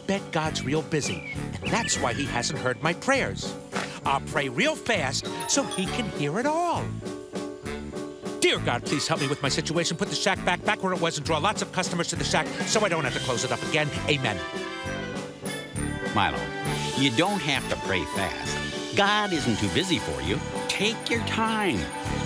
bet God's real busy, and that's why he hasn't heard my prayers. I'll pray real fast so he can hear it all. Dear God, please help me with my situation. Put the shack back where it was and draw lots of customers to the shack so I don't have to close it up again. Amen. Milo, you don't have to pray fast. God isn't too busy for you. Take your time.